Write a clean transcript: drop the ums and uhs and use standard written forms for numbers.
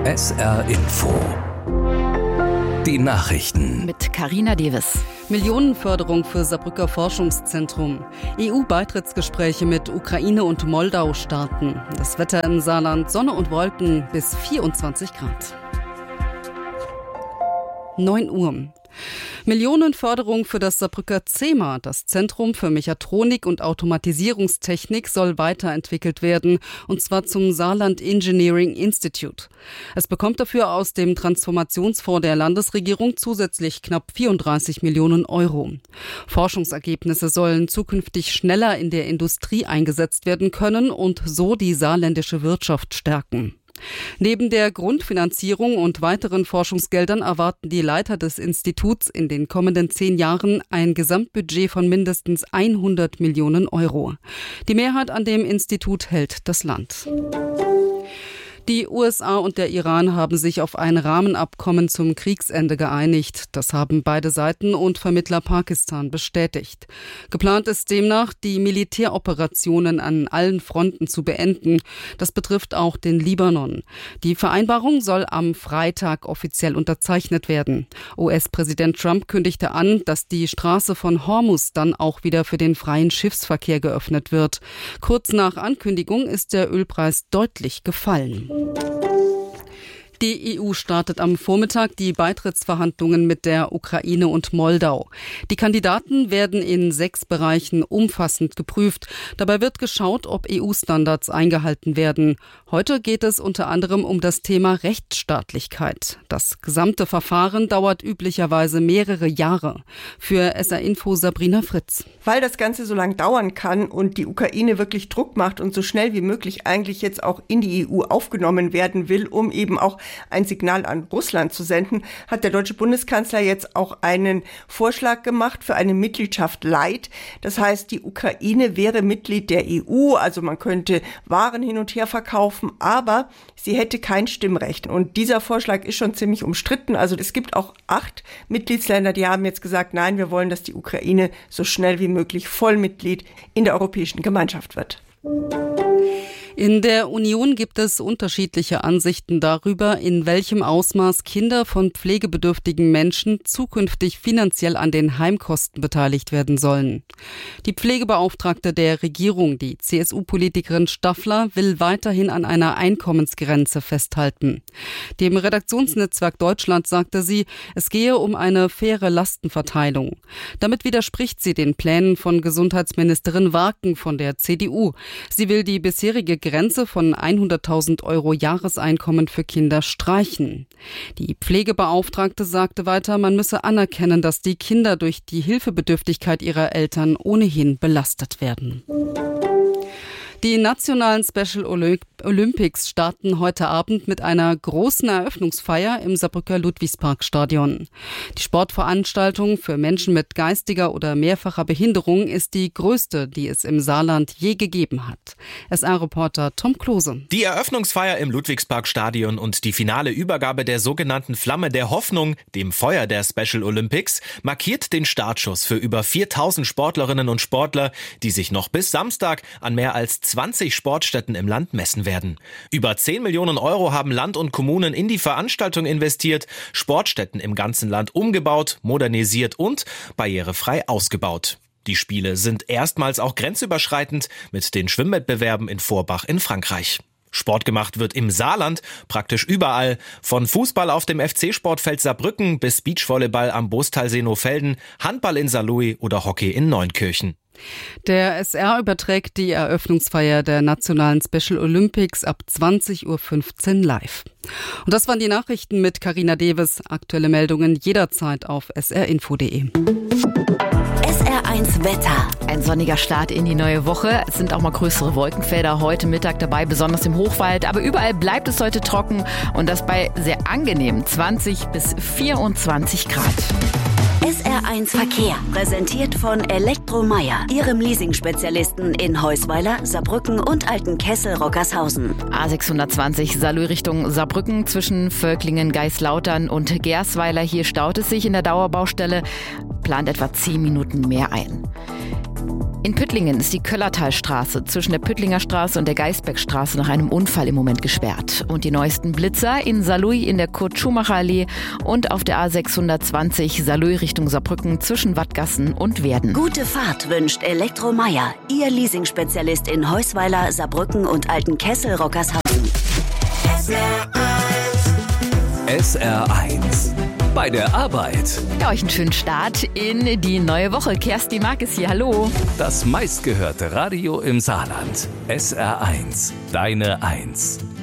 SR Info. Die Nachrichten. Mit Carina Devis. Millionenförderung für Saarbrücker Forschungszentrum. EU-Beitrittsgespräche mit Ukraine und Moldau starten. Das Wetter im Saarland: Sonne und Wolken bis 24 Grad. 9 Uhr. Millionenförderung für das Saarbrücker CEMA, das Zentrum für Mechatronik und Automatisierungstechnik, soll weiterentwickelt werden, und zwar zum Saarland Engineering Institute. Es bekommt dafür aus dem Transformationsfonds der Landesregierung zusätzlich knapp 34 Millionen Euro. Forschungsergebnisse sollen zukünftig schneller in der Industrie eingesetzt werden können und so die saarländische Wirtschaft stärken. Neben der Grundfinanzierung und weiteren Forschungsgeldern erwarten die Leiter des Instituts in den kommenden 10 Jahren ein Gesamtbudget von mindestens 100 Millionen Euro. Die Mehrheit an dem Institut hält das Land. Die USA und der Iran haben sich auf ein Rahmenabkommen zum Kriegsende geeinigt. Das haben beide Seiten und Vermittler Pakistan bestätigt. Geplant ist demnach, die Militäroperationen an allen Fronten zu beenden. Das betrifft auch den Libanon. Die Vereinbarung soll am Freitag offiziell unterzeichnet werden. US-Präsident Trump kündigte an, dass die Straße von Hormuz dann auch wieder für den freien Schiffsverkehr geöffnet wird. Kurz nach Ankündigung ist der Ölpreis deutlich gefallen. Die EU startet am Vormittag die Beitrittsverhandlungen mit der Ukraine und Moldau. Die Kandidaten werden in 6 Bereichen umfassend geprüft. Dabei wird geschaut, ob EU-Standards eingehalten werden. Heute geht es unter anderem um das Thema Rechtsstaatlichkeit. Das gesamte Verfahren dauert üblicherweise mehrere Jahre. Für SR Info Sabrina Fritz. Weil das Ganze so lang dauern kann und die Ukraine wirklich Druck macht und so schnell wie möglich eigentlich jetzt auch in die EU aufgenommen werden will, um eben auch ein Signal an Russland zu senden, hat der deutsche Bundeskanzler jetzt auch einen Vorschlag gemacht für eine Mitgliedschaft Light. Das heißt, die Ukraine wäre Mitglied der EU, also man könnte Waren hin und her verkaufen, aber sie hätte kein Stimmrecht. Und dieser Vorschlag ist schon ziemlich umstritten. Also es gibt auch 8 Mitgliedsländer, die haben jetzt gesagt, nein, wir wollen, dass die Ukraine so schnell wie möglich Vollmitglied in der Europäischen Gemeinschaft wird. In der Union gibt es unterschiedliche Ansichten darüber, in welchem Ausmaß Kinder von pflegebedürftigen Menschen zukünftig finanziell an den Heimkosten beteiligt werden sollen. Die Pflegebeauftragte der Regierung, die CSU-Politikerin Staffler, will weiterhin an einer Einkommensgrenze festhalten. Dem Redaktionsnetzwerk Deutschland sagte sie, es gehe um eine faire Lastenverteilung. Damit widerspricht sie den Plänen von Gesundheitsministerin Warken von der CDU. Sie will die bisherige Grenze von 100.000 Euro Jahreseinkommen für Kinder streichen. Die Pflegebeauftragte sagte weiter, man müsse anerkennen, dass die Kinder durch die Hilfebedürftigkeit ihrer Eltern ohnehin belastet werden. Die nationalen Special Olympics starten heute Abend mit einer großen Eröffnungsfeier im Saarbrücker Ludwigsparkstadion. Die Sportveranstaltung für Menschen mit geistiger oder mehrfacher Behinderung ist die größte, die es im Saarland je gegeben hat. SR-Reporter Tom Klose. Die Eröffnungsfeier im Ludwigsparkstadion und die finale Übergabe der sogenannten Flamme der Hoffnung, dem Feuer der Special Olympics, markiert den Startschuss für über 4.000 Sportlerinnen und Sportler, die sich noch bis Samstag an mehr als 20 Sportstätten im Land messen werden. Über 10 Millionen Euro haben Land und Kommunen in die Veranstaltung investiert, Sportstätten im ganzen Land umgebaut, modernisiert und barrierefrei ausgebaut. Die Spiele sind erstmals auch grenzüberschreitend mit den Schwimmwettbewerben in Forbach in Frankreich. Sport gemacht wird im Saarland praktisch überall, von Fußball auf dem FC-Sportfeld Saarbrücken bis Beachvolleyball am Bostalsee Nohfelden, Handball in Saarlouis oder Hockey in Neunkirchen. Der SR überträgt die Eröffnungsfeier der nationalen Special Olympics ab 20.15 Uhr live. Und das waren die Nachrichten mit Carina Devis. Aktuelle Meldungen jederzeit auf srinfo.de. SR1 Wetter. Ein sonniger Start in die neue Woche. Es sind auch mal größere Wolkenfelder heute Mittag dabei, besonders im Hochwald. Aber überall bleibt es heute trocken und das bei sehr angenehmen 20 bis 24 Grad. SR1 Verkehr, präsentiert von Elektromeier, Ihrem Leasing-Spezialisten in Heusweiler, Saarbrücken und Altenkessel-Rockershausen. A620 Saarlouis Richtung Saarbrücken zwischen Völklingen, Geislautern und Gersweiler. Hier staut es sich in der Dauerbaustelle, plant etwa 10 Minuten mehr ein. In Püttlingen ist die Köllertalstraße zwischen der Püttlinger Straße und der Geisbeckstraße nach einem Unfall im Moment gesperrt. Und die neuesten Blitzer in Saarlouis in der Kurt-Schumacher-Allee und auf der A620 Saarlouis Richtung Saarbrücken zwischen Wattgassen und Werden. Gute Fahrt wünscht Elektromeier, Ihr Leasingspezialist in Heusweiler, Saarbrücken und Altenkessel-Rockershausen. SR1 bei der Arbeit. Ja, euch einen schönen Start in die neue Woche. Kerstin Mark ist hier, hallo. Das meistgehörte Radio im Saarland. SR1, deine Eins.